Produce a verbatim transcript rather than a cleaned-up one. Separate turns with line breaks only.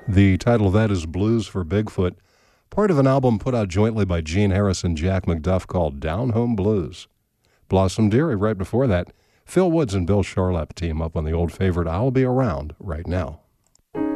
The title of that is Blues for Bigfoot, part of an album put out jointly by Gene Harris and Jack McDuff called Down Home Blues. Blossom Dearie right before that. Phil Woods and Bill Charlap team up on the old favorite I'll Be Around right now.